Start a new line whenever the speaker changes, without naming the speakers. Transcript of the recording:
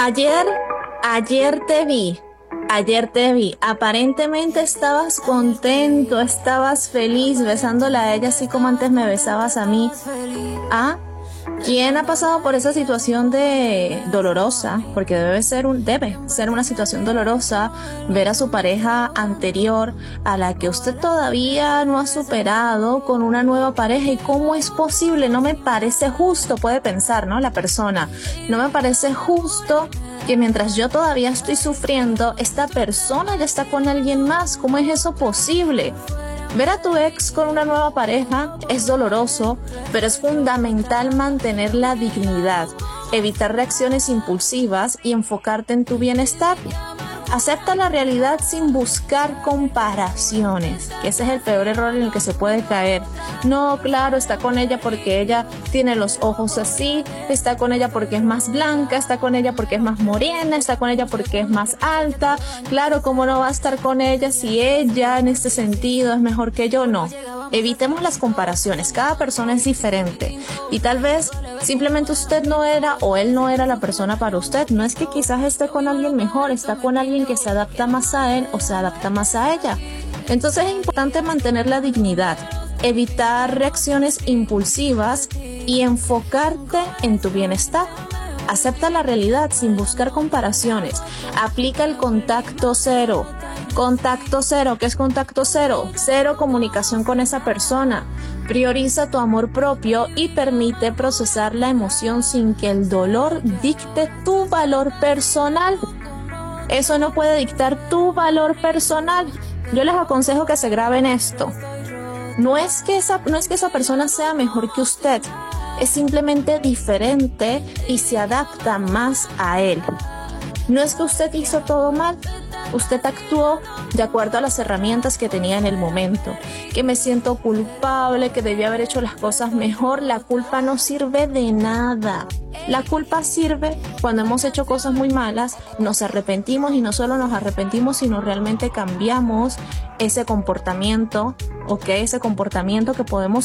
Ayer, ayer te vi, ayer te vi. Aparentemente estabas contento, estabas feliz besándola a ella así como antes me besabas a mí. ¿Ah? ¿Quién ha pasado por esa situación de dolorosa? Porque debe ser una situación dolorosa ver a su pareja anterior, a la que usted todavía no ha superado, con una nueva pareja. ¿Y cómo es posible? No me parece justo, puede pensar, ¿no? La persona. No me parece justo que mientras yo todavía estoy sufriendo, esta persona ya está con alguien más. ¿Cómo es eso posible? Ver a tu ex con una nueva pareja es doloroso, pero es fundamental mantener la dignidad, evitar reacciones impulsivas y enfocarte en tu bienestar. Acepta la realidad sin buscar comparaciones, que ese es el peor error en el que se puede caer. No, claro, está con ella porque ella tiene los ojos así, está con ella porque es más blanca, está con ella porque es más morena, está con ella porque es más alta. Claro, ¿cómo no va a estar con ella si ella en este sentido es mejor que yo? No. Evitemos las comparaciones, cada persona es diferente y tal vez simplemente usted no era o él no era la persona para usted. No es que quizás esté con alguien mejor, está con alguien que se adapta más a él o se adapta más a ella. Entonces es importante mantener la dignidad, evitar reacciones impulsivas y enfocarte en tu bienestar. Acepta la realidad sin buscar comparaciones. Aplica el contacto cero. Contacto cero, ¿qué es contacto cero? Cero comunicación con esa persona. Prioriza tu amor propio y permite procesar la emoción sin que el dolor dicte tu valor personal. Eso no puede dictar tu valor personal. Yo les aconsejo que se graben esto. No es que esa persona sea mejor que usted. Es simplemente diferente y se adapta más a él. No es que usted hizo todo mal. Usted actuó de acuerdo a las herramientas que tenía en el momento. Que me siento culpable, que debí haber hecho las cosas mejor. La culpa no sirve de nada. La culpa sirve cuando hemos hecho cosas muy malas, nos arrepentimos y no solo nos arrepentimos, sino realmente cambiamos ese comportamiento, ¿ok? Ese comportamiento que podemos